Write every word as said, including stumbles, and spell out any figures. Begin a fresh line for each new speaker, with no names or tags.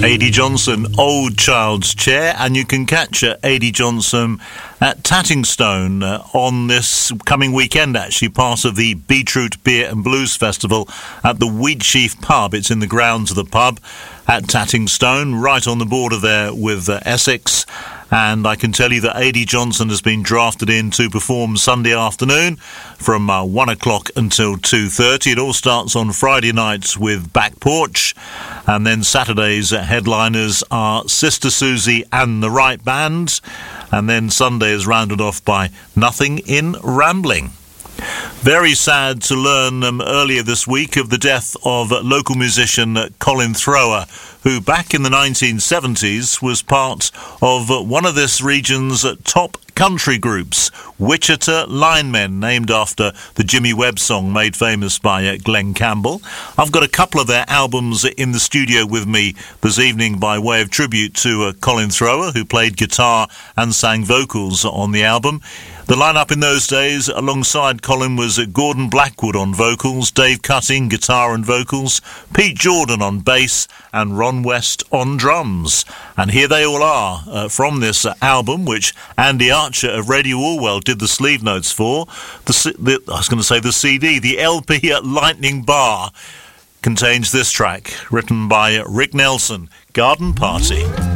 Adi Johnson, Old Child's Chair, and you can catch uh, Adi Johnson at Tattingstone uh, on this coming weekend, actually, part of the Beetroot Beer and Blues Festival at the Wheatsheaf Pub. It's in the grounds of the pub at Tattingstone, right on the border there with uh, Essex. And I can tell you that Adi Johnson has been drafted in to perform Sunday afternoon from uh, one o'clock until two thirty. It all starts on Friday nights with Back Porch, and then Saturday's uh, headliners are Sister Susie and the Right Band, and then Sunday is rounded off by Nothing in Rambling. Very sad to learn um, earlier this week of the death of uh, local musician uh, Colin Thrower, who back in the nineteen seventies was part of uh, one of this region's uh, top country groups, Wichita Linemen, named after the Jimmy Webb song made famous by uh, Glenn Campbell. I've got a couple of their albums in the studio with me this evening by way of tribute to uh, Colin Thrower, who played guitar and sang vocals on the album. The lineup in those days, alongside Colin, was Gordon Blackwood on vocals, Dave Cutting, guitar and vocals, Pete Jordan on bass, and Ron West on drums. And here they all are uh, from this uh, album, which Andy Archer of Radio Orwell did the sleeve notes for. The, C- the I was going to say the C D, the L P at Lightning Bar contains this track, written by Rick Nelson, Garden Party.